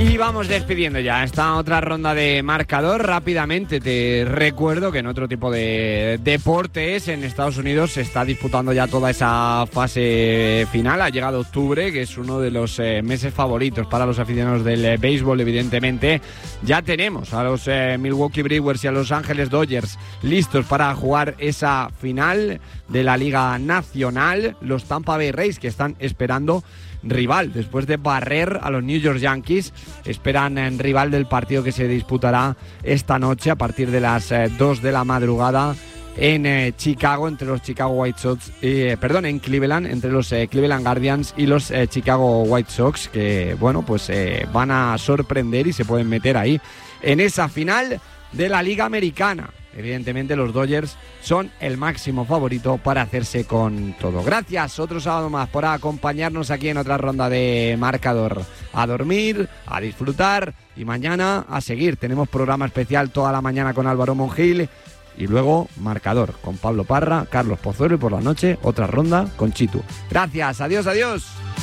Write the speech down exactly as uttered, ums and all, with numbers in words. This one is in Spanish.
Y vamos despidiendo ya esta otra ronda de marcador. Rápidamente te recuerdo que en otro tipo de deportes en Estados Unidos se está disputando ya toda esa fase final. Ha llegado octubre, que es uno de los eh, meses favoritos para los aficionados del eh, béisbol, evidentemente. Ya tenemos a los eh, Milwaukee Brewers y a Los Ángeles Dodgers listos para jugar esa final de la Liga Nacional. Los Tampa Bay Rays, que están esperando rival después de barrer a los New York Yankees, esperan en rival del partido que se disputará esta noche a partir de las eh, dos de la madrugada en eh, Chicago, entre los Chicago White Sox, eh, perdón, en Cleveland, entre los eh, Cleveland Guardians y los eh, Chicago White Sox, que bueno, pues eh, van a sorprender y se pueden meter ahí en esa final de la Liga Americana. Evidentemente los Dodgers son el máximo favorito para hacerse con todo. Gracias otro sábado más por acompañarnos aquí en otra ronda de marcador. A dormir, a disfrutar y mañana a seguir. Tenemos programa especial toda la mañana con Álvaro Monjil y luego marcador con Pablo Parra, Carlos Pozuelo y por la noche otra ronda con Chitu. Gracias, adiós, adiós.